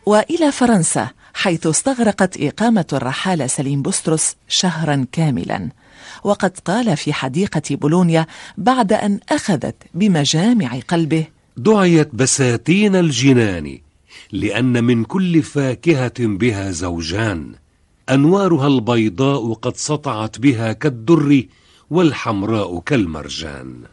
وإلى فرنسا، حيث استغرقت إقامة الرحالة سليم بطرس شهرا كاملا. وقد قال في حديقة بولونيا بعد أن أخذت بمجامع قلبه: دعيت بساتين الجنان لأن من كل فاكهة بها زوجان، أنوارها البيضاء قد سطعت بها كالدر، والحمراء كالمرجان.